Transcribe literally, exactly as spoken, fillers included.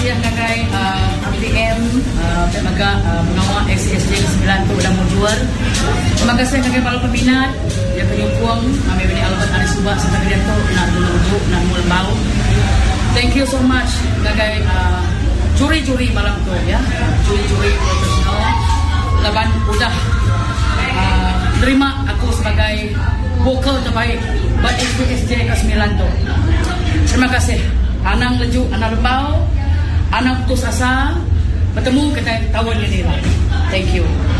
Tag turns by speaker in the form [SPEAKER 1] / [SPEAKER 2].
[SPEAKER 1] kasih kagay uh, B D M uh, maga uh, mengawa S S J sembilan tu udah mujuar. Terima kasih kagay para peminat ya penyukuang kami ini Albert Aris Subak sa kagay to na dulu na mulbao. Thank you so much kagay uh, juri-juri malam tu ya. Juri-juri profesional laban udah uh, terima aku sebagai vokal terbaik buat S S J ke sembilan tu. Terima kasih. Anang leju, anak lembau, anak putus asa, bertemu kita tahun ini lah. Thank you.